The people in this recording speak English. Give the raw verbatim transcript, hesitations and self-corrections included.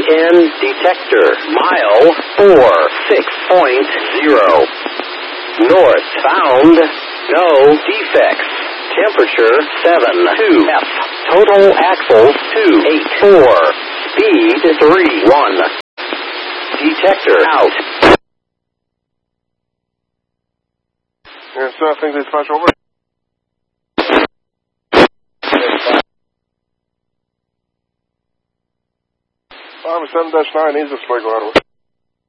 N detector. Mile four six point zero. North found. No defects. Temperature seven two F. Total axles two eight four. Speed three one. Detector out. Yes, sir. I think they smash over. five seven dash nine needs a spike ladder.